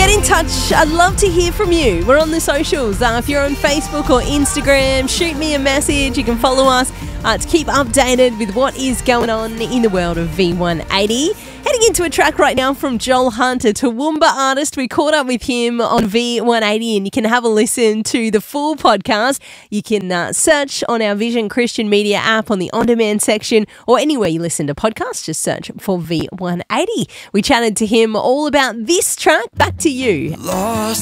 Get in touch. I'd love to hear from you. We're on the socials. If you're on Facebook or Instagram, shoot me a message. You can follow us to keep updated with what is going on in the world of V180. Heading into a track right now from Joel Hunt, a Toowoomba artist. We caught up with him on V180 and you can have a listen to the full podcast. You can search on our Vision Christian Media app on the on-demand section or anywhere you listen to podcasts. Just search for V180. We chatted to him all about this track. Back to you. Lost